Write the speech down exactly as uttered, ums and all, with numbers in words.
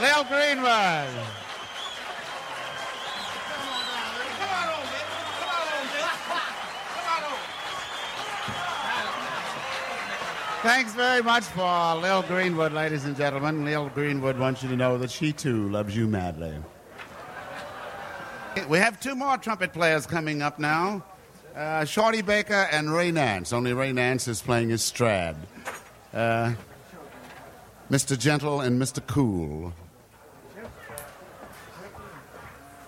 Lil Greenwood. Thanks very much for Lil Greenwood, ladies and gentlemen. Lil Greenwood wants you to know that she, too, loves you madly. We have two more trumpet players coming up now. Uh, Shorty Baker and Ray Nance. Only Ray Nance is playing his Strad. Uh, Mister Gentle and Mister Cool.